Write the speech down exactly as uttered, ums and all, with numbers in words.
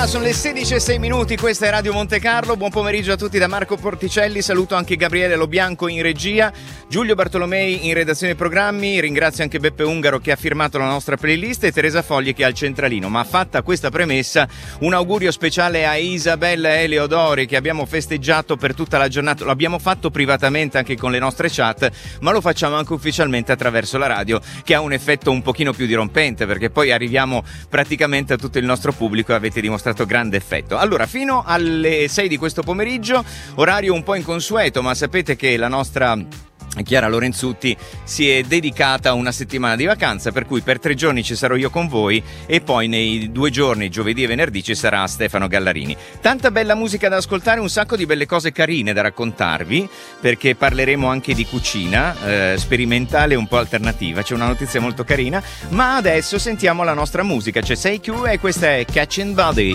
Sono le sedici e sei minuti, questa è Radio Monte Carlo. Buon pomeriggio a tutti da Marco Porticelli. Saluto anche Gabriele Lobianco in regia, Giulio Bartolomei in redazione programmi. Ringrazio anche Beppe Ungaro che ha firmato la nostra playlist e Teresa Fogli che ha il centralino. Ma fatta questa premessa, un augurio speciale a Isabella Eleodori che abbiamo festeggiato per tutta la giornata. Lo abbiamo fatto privatamente anche con le nostre chat, ma lo facciamo anche ufficialmente attraverso la radio, che ha un effetto un pochino più dirompente, perché poi arriviamo praticamente a tutto il nostro pubblico e avete dimostrato grande effetto. Allora, fino alle sei di questo pomeriggio, orario un po' inconsueto, ma sapete che la nostra Chiara Lorenzutti si è dedicata a una settimana di vacanza, per cui per tre giorni ci sarò io con voi e poi nei due giorni, giovedì e venerdì, ci sarà Stefano Gallarini. Tanta bella musica da ascoltare, un sacco di belle cose carine da raccontarvi, perché parleremo anche di cucina eh, sperimentale, un po' alternativa. C'è una notizia molto carina, ma adesso sentiamo la nostra musica. C'è sei Q e questa è Catching Body.